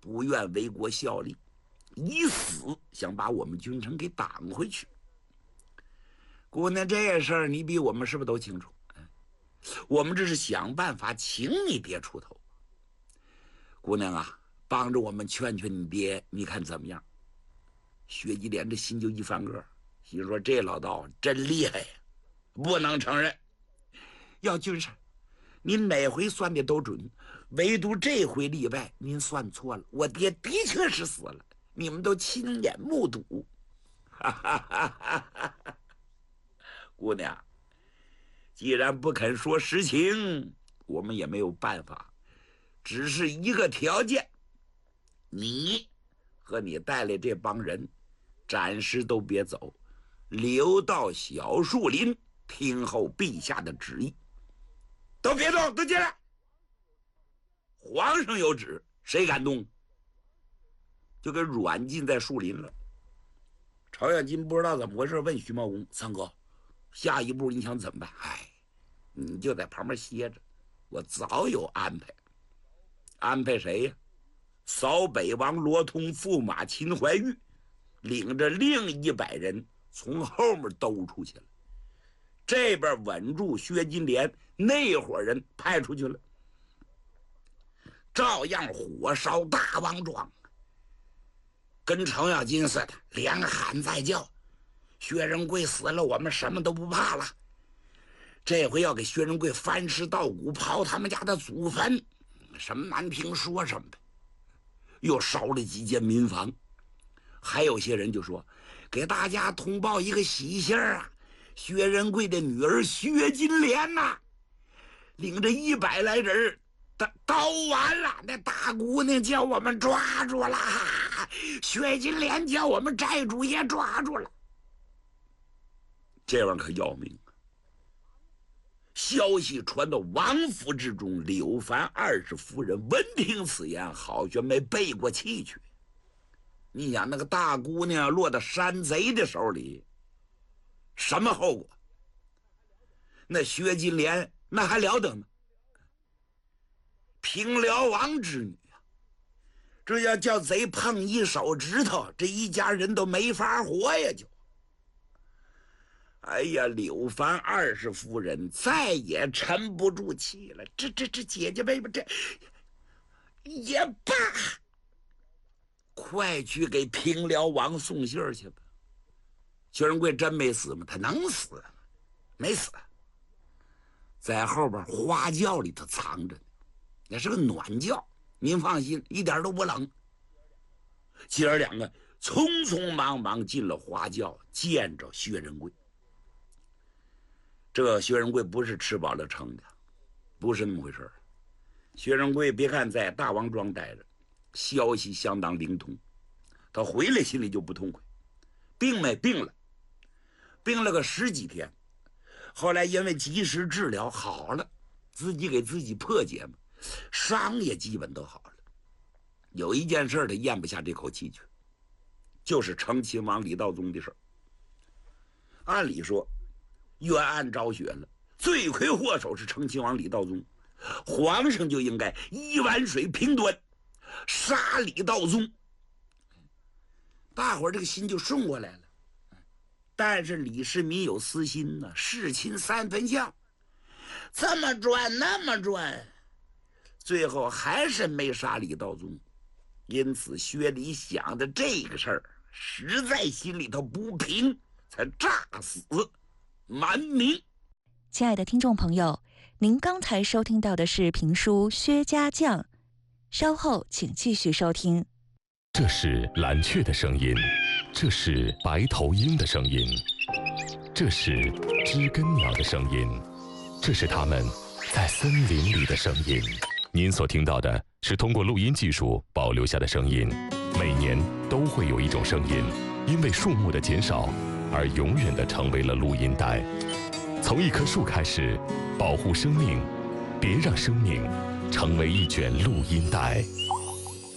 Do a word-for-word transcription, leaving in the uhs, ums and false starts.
不愿为国效力，以死想把我们君臣给挡回去。姑娘，这事儿你比我们是不是都清楚？我们这是想办法请你爹出头。姑娘啊，帮着我们劝劝你爹，你看怎么样？薛继连这心就一翻个，心说这老道真厉害呀，不能承认。要君上，您哪回算的都准，唯独这回例外，您算错了。我爹的确是死了，你们都亲眼目睹。哈哈哈哈哈！姑娘，既然不肯说实情，我们也没有办法，只是一个条件，你和你带来这帮人暂时都别走，留到小树林听候陛下的旨意。都别动，都进来！皇上有旨，谁敢动？就给软禁在树林了。朝阳金不知道怎么回事，问徐茂公：“三哥，下一步你想怎么办？”哎，你就在旁边歇着，我早有安排。安排谁呀？扫北王罗通驸马秦怀玉，领着另一百人从后面兜出去了。这边稳住薛金莲，那伙人派出去了，照样火烧大王庄，跟程咬金似的，连喊再叫。薛仁贵死了，我们什么都不怕了。这回要给薛仁贵翻尸稻谷，刨他们家的祖坟，什么难听说什么呗。又烧了几间民房，还有些人就说，给大家通报一个喜信啊，薛仁贵的女儿薛金莲呐、啊，领着一百来人刀完了，那大姑娘叫我们抓住了，薛金莲叫我们寨主也抓住了。这玩意儿可要命啊！消息传到王府之中，柳凡二世夫人闻听此言，好像没背过气去。你想那个大姑娘落到山贼的手里，什么后果？那薛金莲那还了得吗？平辽王之女啊，这要叫贼碰一手指头，这一家人都没法活呀！就，哎呀，柳凡二世夫人再也沉不住气了。这这这姐姐妹妹，这也罢，快去给平辽王送信去吧。薛仁贵真没死吗？他能死吗？没死，在后边花轿里头藏着呢，那是个暖轿，您放心，一点都不冷。姐儿两个匆匆忙忙进了花轿，见着薛仁贵。这薛仁贵不是吃饱了撑的，不是那么回事。薛仁贵别看在大王庄待着，消息相当灵通，他回来心里就不痛快。病没病了，病了个十几天，后来因为及时治疗好了，自己给自己破解嘛，伤也基本都好了。有一件事他咽不下这口气去，就是成亲王李道宗的事儿。按理说冤案昭雪了，罪魁祸首是成亲王李道宗，皇上就应该一碗水平端，杀李道宗，大伙儿这个心就顺过来了。但是李世民有私心呢、啊，弑亲三分像，这么转那么转，最后还是没杀李道宗。因此薛礼想的这个事儿，实在心里头不平，才诈死瞒明。 亲爱的听众朋友，您刚才收听到的是评书《薛家将》，稍后请继续收听。 这是蓝雀的声音，这是白头鹰的声音，这是知更鸟的声音，这是它们在森林里的声音。您所听到的是通过录音技术保留下的声音。每年都会有一种声音，因为树木的减少而永远地成为了录音带。从一棵树开始，保护生命，别让生命成为一卷录音带。